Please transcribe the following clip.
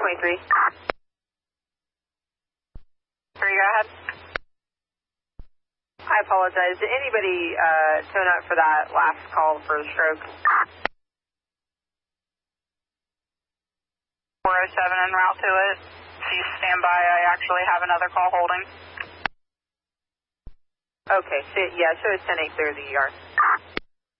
23. 3, go ahead. I apologize. Did anybody tone up for that last call for the stroke? 407 en route to it. Please stand by. I actually have another call holding. Okay, so, yeah, show us 10-8 clear the ER.